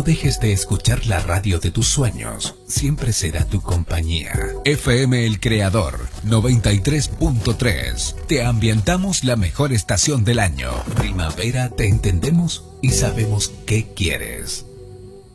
No dejes de escuchar la radio de tus sueños. Siempre será tu compañía. FM El Creador 93.3. Te ambientamos la mejor estación del año. Primavera, te entendemos y sabemos qué quieres.